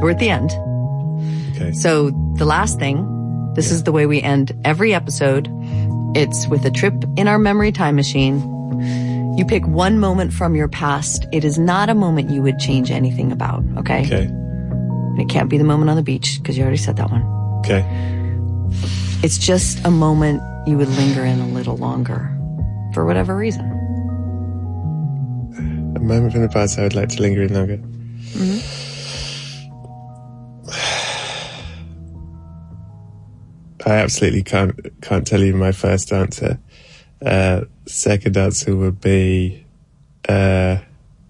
We're at the end. Okay. So the last thing, this is the way we end every episode. It's with a trip in our memory time machine. You pick one moment from your past. It is not a moment you would change anything about, okay? Okay. And it can't be the moment on the beach, because you already said that one. Okay. It's just a moment you would linger in a little longer, for whatever reason. A moment from the past I would like to linger in longer. Mm-hmm. I absolutely can't tell you my first answer. Second answer would be I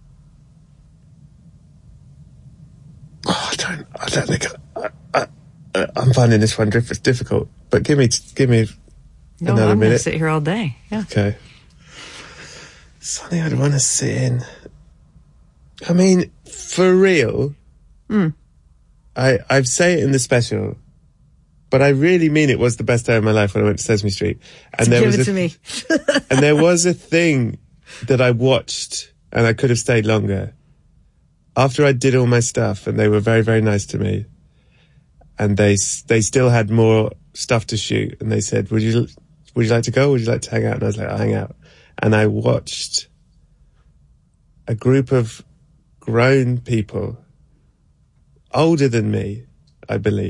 don't think I'm finding this one difficult. But give me No, another I'm minute. gonna sit here all day. Yeah. Okay. Something I'd want to sit in. I mean, for real. I say it in the special, but I really mean it was the best day of my life when I went to Sesame Street. And Give it to me. And there was a thing that I watched, and I could have stayed longer. After I did all my stuff, and they were very, very nice to me, and they still had more stuff to shoot, and they said, would you like to go? Would you like to hang out? And I was like, I'll hang out. And I watched a group of grown people, older than me, I believe,